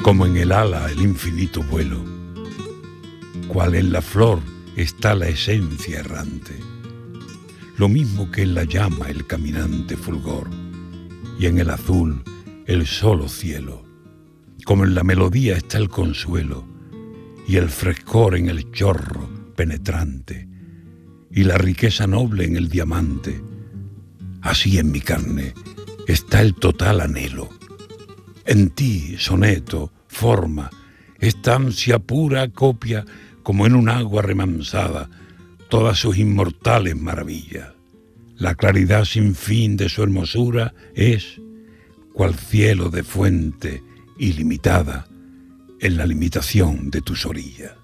como en el ala el infinito vuelo, cual en la flor está la esencia errante, lo mismo que en la llama el caminante fulgor, y en el azul el solo cielo, como en la melodía está el consuelo, y el frescor en el chorro penetrante, y la riqueza noble en el diamante. Así en mi carne está el total anhelo. En ti, soneto, forma, esta ansia pura copia, como en un agua remansada, todas sus inmortales maravillas. La claridad sin fin de su hermosura es, cual cielo de fuente ilimitada, en la limitación de tus orillas.